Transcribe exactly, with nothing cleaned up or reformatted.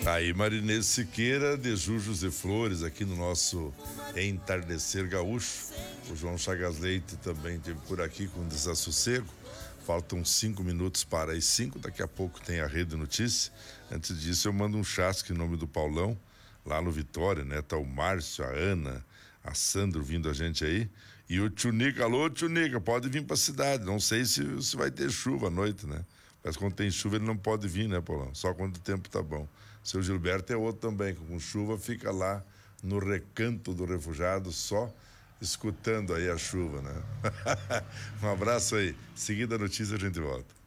Tá aí Marinês Siqueira, de Jujos e Flores, aqui no nosso Entardecer Gaúcho. O João Chagas Leite também esteve por aqui com Desassossego. Faltam cinco minutos para as cinco, daqui a pouco tem a Rede Notícia. Antes disso eu mando um chasque em nome do Paulão, lá no Vitória, né? Tá o Márcio, a Ana, a Sandro vindo a gente aí. E o Tchunica, alô Tchunica, pode vir pra cidade. Não sei se, se vai ter chuva à noite, né? Mas quando tem chuva ele não pode vir, né, Paulão? Só quando o tempo tá bom. Seu Gilberto é outro também, com chuva fica lá no Recanto do Refugiado, só escutando aí a chuva, né? Um abraço aí. Seguida a notícia a gente volta.